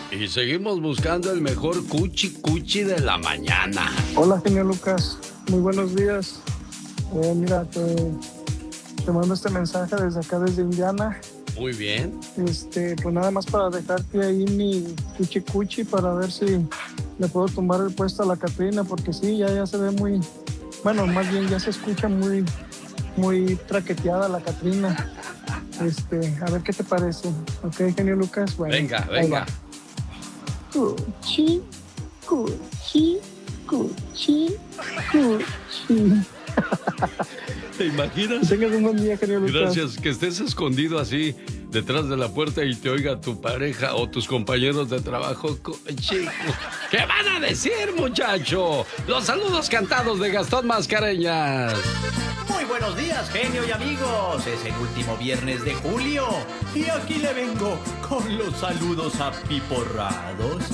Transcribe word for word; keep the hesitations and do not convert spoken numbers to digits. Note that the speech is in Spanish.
Y seguimos buscando el mejor cuchi cuchi de la mañana. Hola, genio Lucas. Muy buenos días. Eh, mira, te, te mando este mensaje desde acá, desde Indiana. Muy bien. Este, pues nada más para dejarte ahí mi cuchi cuchi para ver si le puedo tumbar el puesto a la Catrina, porque sí, ya, ya se ve muy, bueno, más bien ya se escucha muy, muy traqueteada la Catrina. Este, a ver qué te parece. Ok, genio Lucas. Bueno, venga, venga. Cuchi, cuchi, cuchi, cuchi. ¿Te imaginas? Tengas un buen día, genio Lucas. Gracias, que estés escondido así detrás de la puerta y te oiga tu pareja o tus compañeros de trabajo. Chico, ¿qué van a decir, muchacho? Los saludos cantados de Gastón Mascareñas. Muy buenos días, genio y amigos. Es el último viernes de julio y aquí le vengo con los saludos apiporrados.